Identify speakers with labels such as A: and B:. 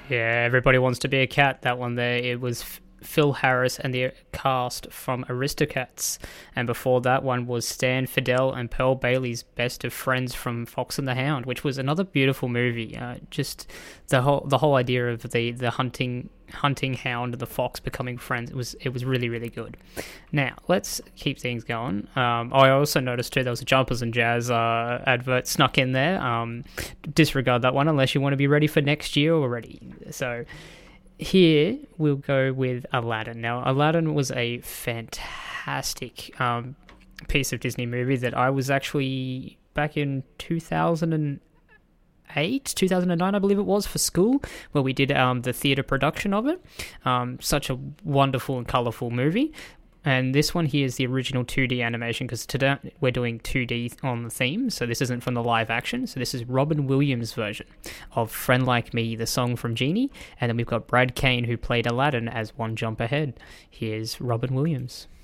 A: Yeah, Everybody Wants to Be a Cat, that one there. It was Phil Harris and the cast from Aristocats. And before that one was Stan Fidel and Pearl Bailey's Best of Friends from Fox and the Hound, which was another beautiful movie. Just the whole idea of the hunting hound and the fox becoming friends. It was really, really good. Now, let's keep things going. I also noticed too there was a Jumpers and Jazz advert snuck in there. Disregard that one unless you want to be ready for next year already. So here we'll go with Aladdin. Now, Aladdin was a fantastic piece of Disney movie that I was actually back in 2009, I believe it was, for school, where we did the theatre production of it. Such a wonderful and colourful movie. And this one here is the original 2D animation, because today we're doing 2D on the theme, so this isn't from the live action. So this is Robin Williams' version of Friend Like Me, the song from Genie. And then we've got Brad Kane, who played Aladdin, as One Jump Ahead. Here's Robin Williams.